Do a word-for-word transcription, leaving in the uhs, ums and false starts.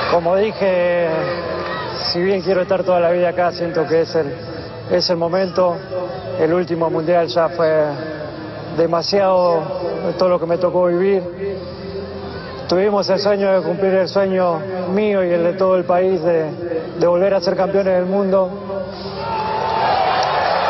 Como dije, si bien quiero estar toda la vida acá, siento que es el, es el momento. El último mundial ya fue demasiado todo lo que me tocó vivir. Tuvimos el sueño de cumplir el sueño mío y el de todo el país de, de volver a ser campeones del mundo.